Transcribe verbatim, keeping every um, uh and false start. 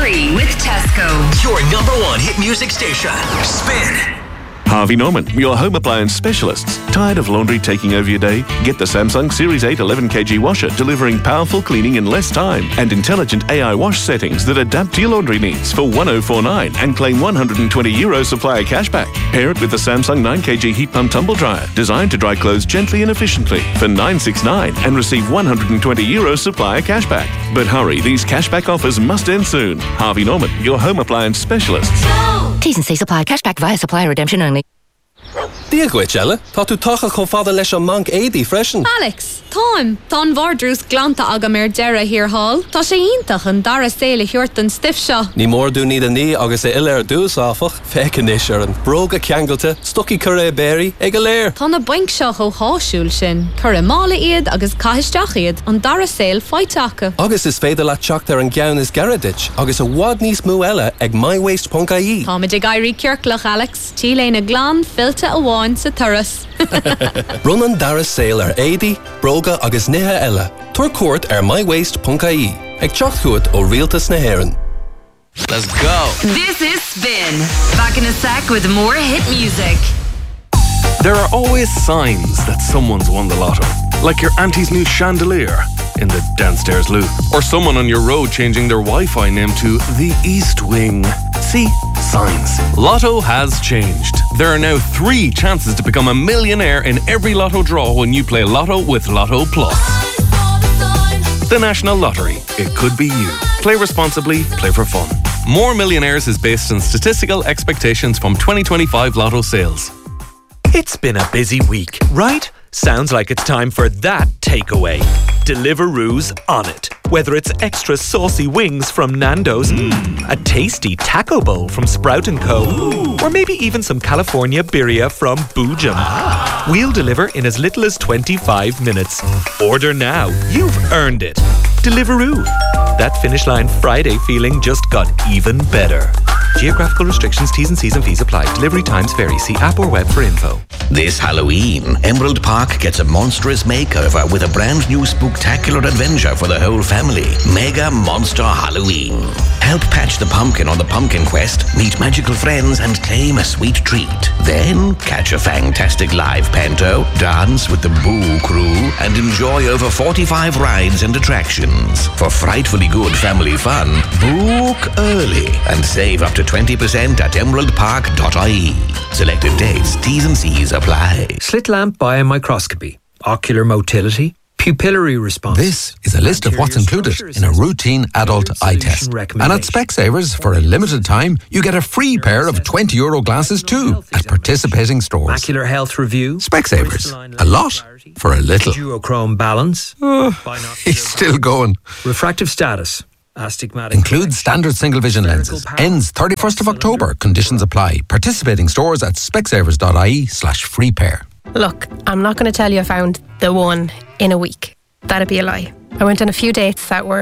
Three with Tesco. Your number one hit music station. Spin. Harvey Norman, your home appliance specialists. Tired of laundry taking over your day? Get the Samsung Series eight eleven kilogram washer, delivering powerful cleaning in less time and intelligent A I wash settings that adapt to your laundry needs for one thousand forty-nine and claim one hundred twenty euro supplier cashback. Pair it with the Samsung nine kilogram heat pump tumble dryer, designed to dry clothes gently and efficiently for nine hundred sixty-nine and receive one hundred twenty euro supplier cashback. But hurry, these cashback offers must end soon. Harvey Norman, your home appliance specialists. T's and C's apply. Cashback via supplier redemption only. Díaghaid, Ella. Tá tú tacha chomh fada leis an manc éadaí freisin. Alex, táim. Tá an bhardrús glanta agam ar deireadh hir hall. Tá sé iontach an dara saoile thuirt an stiff seo. Ní mór dú ní a ní agus é ile ar dús áfach. Feiceann is ar an bróga ceangailta, stocí cur é béirí ag a léir. Tá na baink seo ó háisiúil sin. Cur é mála iad agus caiisteach iad an dara saoil fáiteacha. Agus is féidir le teacht ar an gceann is garadit agus a bhád níos mú eile ag my waste dot I E. Tá muid ag airí ceirclach, Alex. Tí léna glán fillte a bháin sa turas. Run an dara saoil ar éadaí, bróga agus nithe eile. Tuair cuairt ar my waste dot I E. Ag teacht chuait ó rialtas na hÉireann. Let's go. This is Spin. Back in a sec with more hit music. There are always signs that someone's won the lotto. Like your auntie's new chandelier in the downstairs loo. Or someone on your road changing their Wi-Fi name to the East Wing. See? Signs. Lotto has changed. There are now three chances to become a millionaire in every lotto draw when you play Lotto with Lotto Plus. The National Lottery. It could be you. Play responsibly, play for fun. More Millionaires is based on statistical expectations from twenty twenty-five Lotto sales. It's been a busy week, right? Sounds like it's time for that takeaway. Deliveroo's on it. Whether it's extra saucy wings from Nando's, mm. a tasty taco bowl from Sprout and Co, Ooh. Or maybe even some California birria from Boojum. Ah. We'll deliver in as little as twenty-five minutes. Order now. You've earned it. Deliveroo. That Finish Line Friday feeling just got even better. Geographical restrictions, T's and C's and fees apply. Delivery times vary. See app or web for info. This Halloween, Emerald Park gets a monstrous makeover with a brand new spooktacular adventure for the whole family. Mega Monster Halloween. Help patch the pumpkin on the pumpkin quest, meet magical friends and claim a sweet treat. Then catch a fantastic live panto, dance with the Boo Crew and enjoy over forty-five rides and attractions. For frightfully good family fun, book early and save up to twenty percent at emerald park dot I E. Selected dates, T's and C's apply. Slit lamp biomicroscopy, ocular motility, pupillary response. This is a list of what's included in a routine adult eye test. And at Specsavers, for a limited time, you get a free pair of twenty euro glasses too at participating stores. Macular health review. Specsavers. A lot for a little. Duochrome balance. Oh, he's still going. Refractive status. Astigmatic. Includes standard single vision lenses. Ends thirty-first of October. Conditions apply. Participating stores at specsavers dot I E slash free pair. Look, I'm not going to tell you I found the one in a week. That'd be a lie. I went on a few dates that were